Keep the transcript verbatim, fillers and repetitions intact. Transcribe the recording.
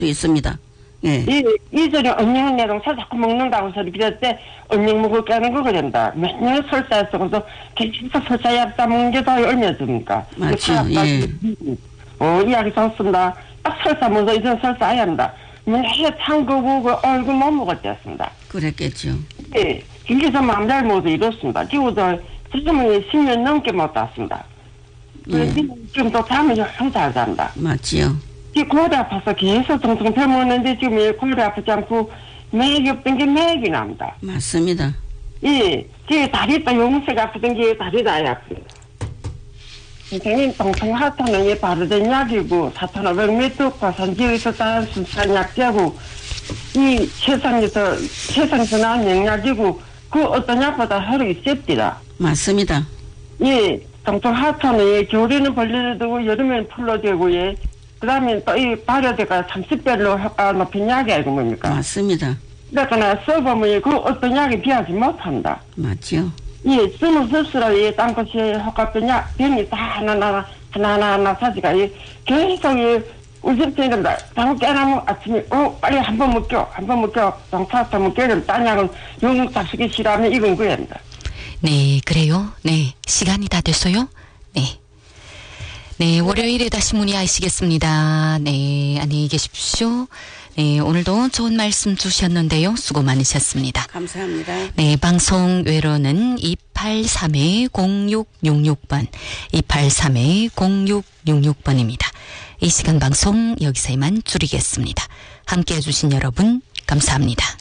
있습니다. 예. 이, 이전에 언영 내동사 자꾸 먹는다고 소리 빌었을 언영 먹을 깨는 거 그런다. 맨날 설사에 썩어서 계속 설사에 앞다 먹는 게 더 얼마습니까? 맞죠. 예. 어, 이야기 좋습니다. 딱 설사 먹어서 이전 설사 아야 한다. 맨날 참고고 그 얼굴 못 먹었댔습니다. 그랬겠죠. 예. 길게서 마음잘 먹어서 이렇습니다. 지금도 지금은 십 년 넘게 못 땄습니다. 예. 지금 또 잠을 영 잘 잔다. 맞지요. 이 골이 아파서 계속 동동 펴먹는데 지금 이 골이 아프지 않고 맥이 없던 게 맥이 납니다. 맞습니다. 예, 제 다리 또 용세가 아프던 게 다리가 아프다. 선생님 동통 하타는 예 바르던 약이고 사천오백 미터 과산지에서 따른 순수한 약제고 이 세상에서 세상에서 나온 영약이고 그 어떤 약보다 효력이 셉디다. 맞습니다. 예, 동통 하타는 예 겨울에는 벌레를 두고 여름에는 풀로 되고 예. 그 다음에 또 이 발효제가 삼십 배로 효과 높은 약이 알고 뭡니까? 맞습니다. 그러니까 써보면 그 어떤 약이 비하지 못한다. 맞죠. 예, 쓰면 쓸수록 이 땅끝이 효과병 약, 병이 다 하나하나, 하나하나, 하나 사지가, 이 계속 이 우습지는 잠 깨나면 아침에, 어, 빨리 한 번 먹겨, 한 번 먹겨, 정차부터 먹겨, 그럼 딴 약은 영국 잡수기 싫어하면 이건 그야 한다. 네, 그래요. 네, 시간이 다 됐어요. 네. 네, 월요일에 다시 문의하시겠습니다. 네, 안녕히 계십시오. 네, 오늘도 좋은 말씀 주셨는데요. 수고 많으셨습니다. 감사합니다. 네, 방송 외로는 이팔삼 공육육육 번, 이팔삼 공육육육 번입니다. 이 시간 방송 여기서 이만 줄이겠습니다. 함께 해주신 여러분, 감사합니다.